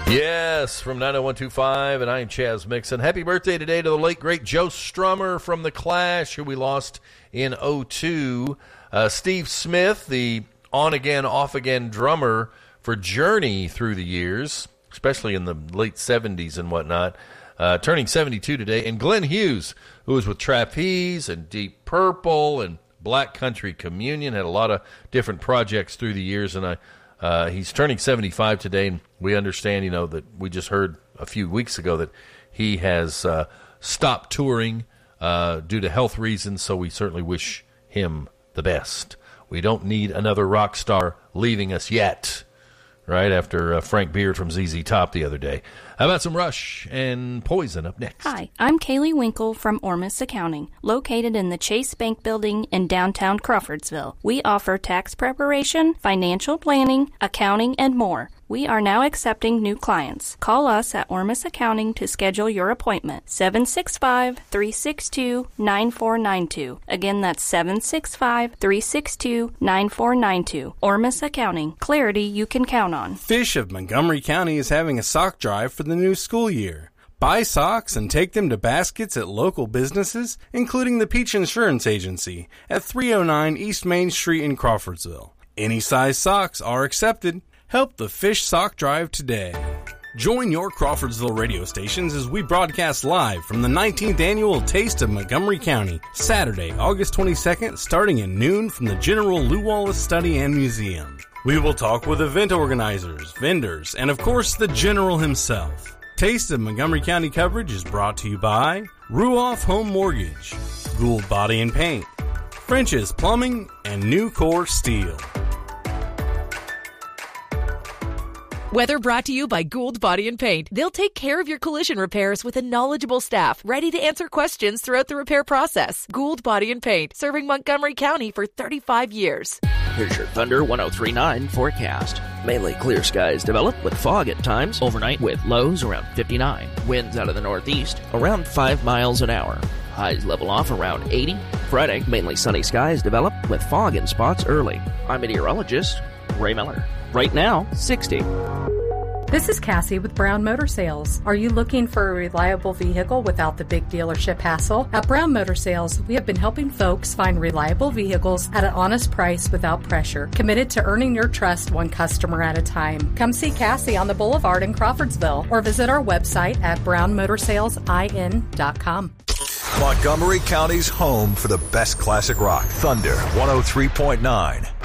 Yes, from 90125, and I am Chaz Mixon. Happy birthday today to the late, great Joe Strummer from The Clash, who we lost in 2002. Steve Smith, the on-again, off-again drummer for Journey through the years, especially in the late 70s and whatnot, turning 72 today. And Glenn Hughes, who was with Trapeze and Deep Purple and Black Country Communion, had a lot of different projects through the years, and he's turning 75 today, and we understand, that we just heard a few weeks ago that he has stopped touring due to health reasons, so we certainly wish him the best. We don't need another rock star leaving us yet, right, after Frank Beard from ZZ Top the other day. How about some Rush and Poison up next? Hi, I'm Kaylee Winkle from Ormus Accounting, located in the Chase Bank Building in downtown Crawfordsville. We offer tax preparation, financial planning, accounting, and more. We are now accepting new clients. Call us at Ormus Accounting to schedule your appointment. 765-362-9492. Again, that's 765-362-9492. Ormus Accounting. Clarity you can count on. Fish of Montgomery County is having a sock drive for the new school year. Buy socks and take them to baskets at local businesses, including the Peach Insurance Agency at 309 East Main Street in Crawfordsville. Any size socks are accepted. Help the Fish Sock Drive today. Join your Crawfordsville radio stations as we broadcast live from the 19th Annual Taste of Montgomery County, Saturday, August 22nd, starting at noon from the General Lew Wallace Study and Museum. We will talk with event organizers, vendors, and of course the General himself. Taste of Montgomery County coverage is brought to you by Ruoff Home Mortgage, Gould Body and Paint, French's Plumbing, and Nucor Steel. Weather brought to you by Gould Body and Paint. They'll take care of your collision repairs with a knowledgeable staff ready to answer questions throughout the repair process. Gould Body and Paint, serving Montgomery County for 35 years. Here's your Thunder 103.9 forecast. Mainly clear skies develop with fog at times overnight with lows around 59. Winds out of the northeast around 5 miles an hour. Highs level off around 80. Friday, mainly sunny skies develop with fog in spots early. I'm meteorologist Ray Miller. Right now, 60. This is Cassie with Brown Motor Sales. Are you looking for a reliable vehicle without the big dealership hassle? At Brown Motor Sales, we have been helping folks find reliable vehicles at an honest price without pressure, committed to earning your trust one customer at a time. Come see Cassie on the Boulevard in Crawfordsville or visit our website at brownmotorsalesIN.com. Montgomery County's home for the best classic rock. Thunder 103.9.